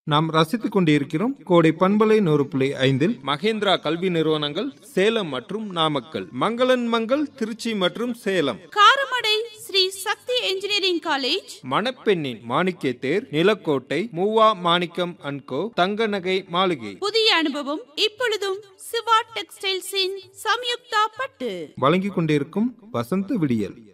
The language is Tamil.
நாம் ரசித்துக் கொண்டிருக்கிறோம் கோடை பண்பலை 100.5 மகேந்திரா கல்வி நிறுவனங்கள் சேலம் மற்றும் நாமக்கல், மங்களன் மங்கள் திருச்சி மற்றும் சேலம், காரமடை ஸ்ரீ சக்தி engineering college, மணப்பெண்ணின் Manikka there, Nilakottai Muva Manickam and கோ தங்க நகை மாளிகை. புதிய அனுபவம் இப்பொழுதும் சிவா டெக்ஸ்டைல்ஸின் சம்யுக்தா பட்டு வழங்கிக் கொண்டிருக்கும் வசந்த விடியல்.